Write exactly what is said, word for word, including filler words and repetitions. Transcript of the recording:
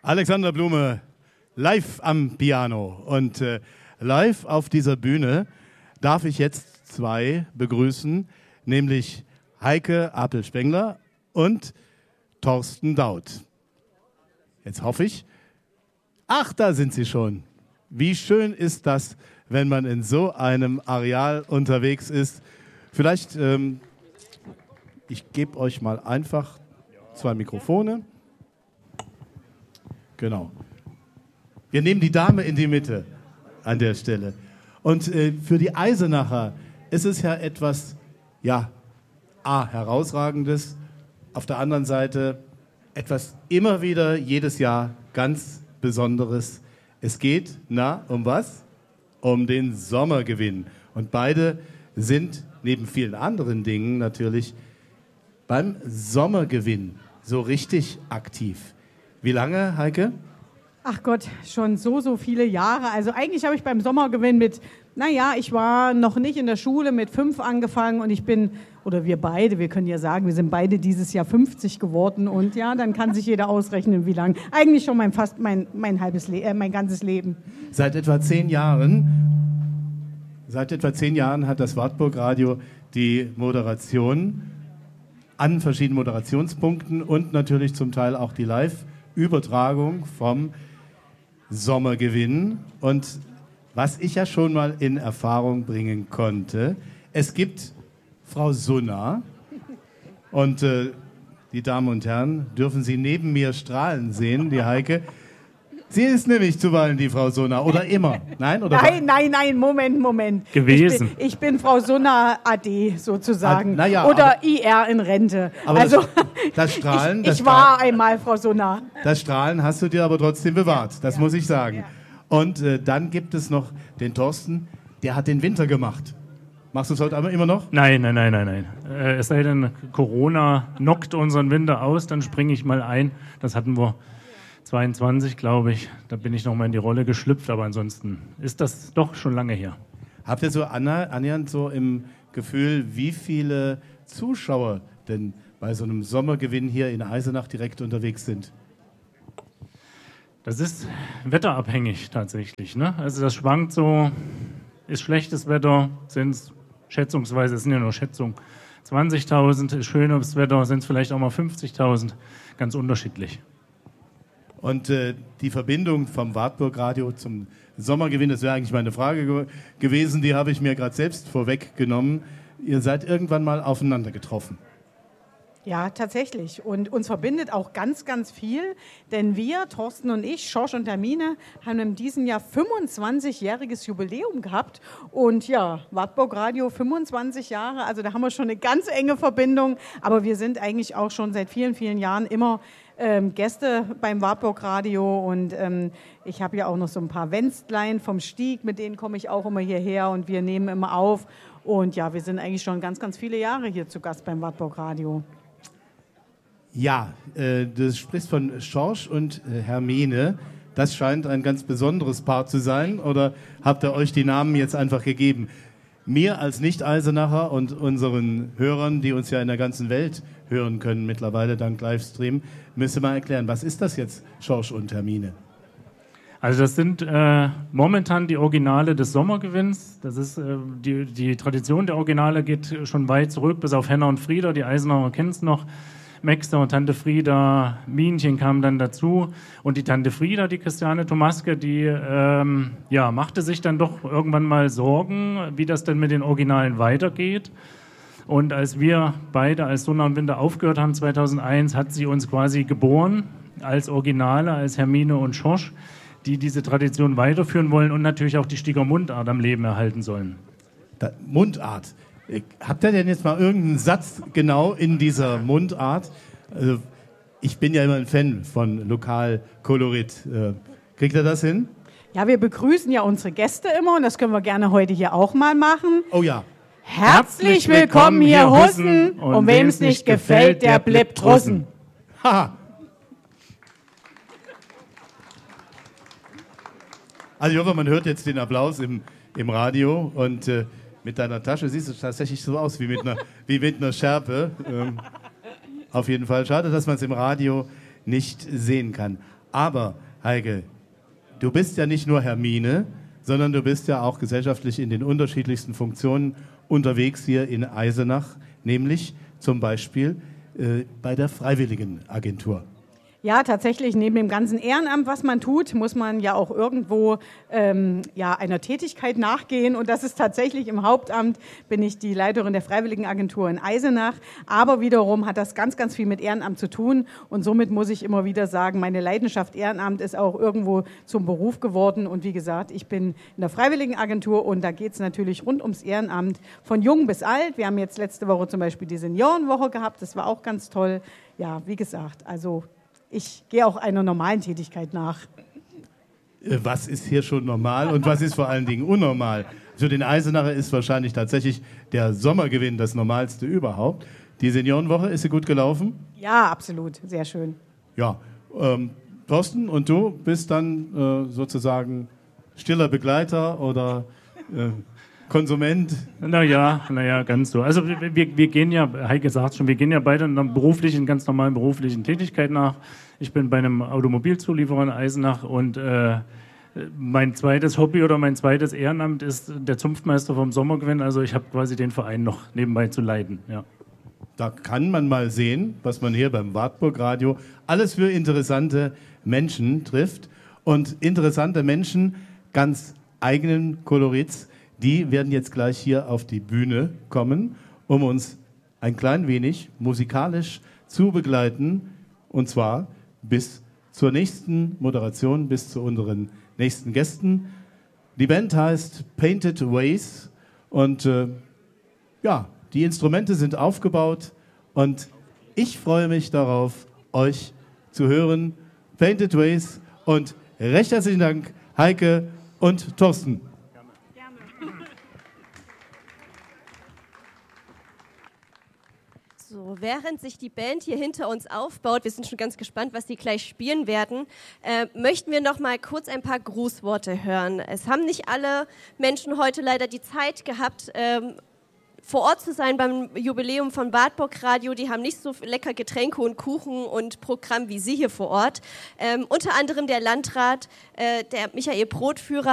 Alexander Blume live am Piano. Und äh, live auf dieser Bühne darf ich jetzt zwei begrüßen, nämlich Heike Apel-Spengler und Thorsten Daut. Jetzt hoffe ich, ach, da sind sie schon. Wie schön ist das, wenn man in so einem Areal unterwegs ist. Vielleicht, ähm, ich gebe euch mal einfach zwei Mikrofone. Genau. Wir nehmen die Dame in die Mitte an der Stelle. Und äh, für die Eisenacher ist es ja etwas, ja, A, herausragendes, auf der anderen Seite etwas immer wieder jedes Jahr ganz Besonderes. Es geht, na, um was? Um den Sommergewinn. Und beide sind neben vielen anderen Dingen natürlich beim Sommergewinn so richtig aktiv. Wie lange, Heike? Ach Gott, schon so, so viele Jahre. Also eigentlich habe ich beim Sommergewinn mit, naja, ich war noch nicht in der Schule, mit fünf angefangen und ich bin, oder wir beide, wir können ja sagen, wir sind beide dieses Jahr fünfzig geworden und ja, dann kann sich jeder ausrechnen, wie lange. Eigentlich schon mein, fast mein, mein, halbes Le- äh, mein ganzes Leben. Seit etwa zehn Jahren, seit etwa zehn Jahren hat das Wartburg Radio die Moderation an verschiedenen Moderationspunkten und natürlich zum Teil auch die Live-Übertragung vom Sommergewinn. Und was ich ja schon mal in Erfahrung bringen konnte, es gibt Frau Sunna und äh, die Damen und Herren dürfen Sie neben mir strahlen sehen, die Heike. Sie ist nämlich zuweilen die Frau Sunna, oder immer. Nein, oder nein, nein, nein, Moment, Moment. Gewesen. Ich bin, ich bin Frau Sunna A D sozusagen. Ah, na ja, oder aber, I R in Rente. Aber also, das, das Strahlen... ich das ich war Strahlen, einmal Frau Sunna. Das Strahlen hast du dir aber trotzdem bewahrt, das ja. muss ich sagen. Ja. Und äh, dann gibt es noch den Thorsten, der hat den Winter gemacht. Machst du es heute aber immer noch? Nein, nein, nein, nein, nein. Äh, es sei denn, Corona knockt unseren Winter aus, dann springe ich mal ein. Das hatten wir zweiundzwanzig, glaube ich. Da bin ich noch mal in die Rolle geschlüpft, aber ansonsten ist das doch schon lange her. Habt ihr so annähernd so im Gefühl, wie viele Zuschauer denn bei so einem Sommergewinn hier in Eisenach direkt unterwegs sind? Das ist wetterabhängig tatsächlich, ne? Also das schwankt so, ist schlechtes Wetter, sind es schätzungsweise, es sind ja nur Schätzungen, zwanzigtausend, ist schönes Wetter, sind es vielleicht auch mal fünfzigtausend, ganz unterschiedlich. Und äh, die Verbindung vom Wartburg Radio zum Sommergewinn, das wäre eigentlich meine Frage ge- gewesen, die habe ich mir gerade selbst vorweggenommen. Ihr seid irgendwann mal aufeinander getroffen. Ja, tatsächlich. Und uns verbindet auch ganz, ganz viel, denn wir, Thorsten und ich, Schorsch und Hermine, haben in diesem Jahr fünfundzwanzigjähriges Jubiläum gehabt. Und ja, Wartburg Radio fünfundzwanzig Jahre, also da haben wir schon eine ganz enge Verbindung. Aber wir sind eigentlich auch schon seit vielen, vielen Jahren immer ähm, Gäste beim Wartburg Radio. Und ähm, ich habe ja auch noch so ein paar Wänstlein vom Stieg, mit denen komme ich auch immer hierher und wir nehmen immer auf. Und ja, wir sind eigentlich schon ganz, ganz viele Jahre hier zu Gast beim Wartburg Radio. Ja, äh, du sprichst von Schorsch und äh, Hermine. Das scheint ein ganz besonderes Paar zu sein. Oder habt ihr euch die Namen jetzt einfach gegeben? Mir als Nicht-Eisenacher und unseren Hörern, die uns ja in der ganzen Welt hören können mittlerweile dank Livestream, müsst ihr mal erklären, was ist das jetzt, Schorsch und Hermine? Also das sind äh, momentan die Originale des Sommergewinns. Das ist äh, die, die Tradition der Originale geht schon weit zurück, bis auf Henna und Frieda. Die Eisenacher kennen es noch. Maxter und Tante Frieda, Minchen kamen dann dazu. Und die Tante Frieda, die Christiane Tomaske, die ähm, ja, machte sich dann doch irgendwann mal Sorgen, wie das denn mit den Originalen weitergeht. Und als wir beide als Sunna und Winter aufgehört haben, zweitausendeins, hat sie uns quasi geboren als Originale, als Hermine und Schorsch, die diese Tradition weiterführen wollen und natürlich auch die Stieger Mundart am Leben erhalten sollen. Da, Mundart. Habt ihr denn jetzt mal irgendeinen Satz genau in dieser Mundart? Also, ich bin ja immer ein Fan von Lokalkolorit. Kriegt ihr das hin? Ja, wir begrüßen ja unsere Gäste immer und das können wir gerne heute hier auch mal machen. Oh ja. Herzlich willkommen hier Hussen und, und wem es nicht gefällt, der bleibt Russen. Haha. Also ich hoffe, man hört jetzt den Applaus im, im Radio und äh, mit deiner Tasche siehst du tatsächlich so aus wie mit einer, wie mit einer Schärpe. Ähm, auf jeden Fall. Schade, dass man es im Radio nicht sehen kann. Aber, Heike, du bist ja nicht nur Hermine, sondern du bist ja auch gesellschaftlich in den unterschiedlichsten Funktionen unterwegs hier in Eisenach, nämlich zum Beispiel äh, bei der Freiwilligenagentur. Ja, tatsächlich, neben dem ganzen Ehrenamt, was man tut, muss man ja auch irgendwo ähm, ja, einer Tätigkeit nachgehen. Und das ist tatsächlich im Hauptamt, bin ich die Leiterin der Freiwilligenagentur in Eisenach. Aber wiederum hat das ganz, ganz viel mit Ehrenamt zu tun. Und somit muss ich immer wieder sagen, meine Leidenschaft Ehrenamt ist auch irgendwo zum Beruf geworden. Und wie gesagt, ich bin in der Freiwilligenagentur und da geht es natürlich rund ums Ehrenamt, von jung bis alt. Wir haben jetzt letzte Woche zum Beispiel die Seniorenwoche gehabt, das war auch ganz toll. Ja, wie gesagt, also ich gehe auch einer normalen Tätigkeit nach. Was ist hier schon normal und was ist vor allen Dingen unnormal? Für den Eisenacher ist wahrscheinlich tatsächlich der Sommergewinn das Normalste überhaupt. Die Seniorenwoche, ist sie gut gelaufen? Ja, absolut. Sehr schön. Ja. Ähm, Thorsten, und du bist dann äh, sozusagen stiller Begleiter oder äh, Konsument? Naja, naja, ganz so. Also wir, wir, wir gehen ja, Heike sagt schon, wir gehen ja beide einer beruflichen, ganz normalen beruflichen Tätigkeit nach. Ich bin bei einem Automobilzulieferer in Eisenach und äh, mein zweites Hobby oder mein zweites Ehrenamt ist der Zunftmeister vom Sommergewinn. Also ich habe quasi den Verein noch nebenbei zu leiten. Ja. Da kann man mal sehen, was man hier beim Wartburg Radio alles für interessante Menschen trifft. Und interessante Menschen ganz eigenen Kolorits, die werden jetzt gleich hier auf die Bühne kommen, um uns ein klein wenig musikalisch zu begleiten. Und zwar bis zur nächsten Moderation, bis zu unseren nächsten Gästen. Die Band heißt Painted Ways und äh, ja, die Instrumente sind aufgebaut und ich freue mich darauf, euch zu hören. Painted Ways und recht herzlichen Dank, Heike und Thorsten. So, während sich die Band hier hinter uns aufbaut, wir sind schon ganz gespannt, was die gleich spielen werden, äh, möchten wir noch mal kurz ein paar Grußworte hören. Es haben nicht alle Menschen heute leider die Zeit gehabt, ähm, vor Ort zu sein beim Jubiläum von Wartburg Radio. Die haben nicht so lecker Getränke und Kuchen und Programm wie Sie hier vor Ort. Ähm, unter anderem der Landrat, äh, der Michael Brotführer,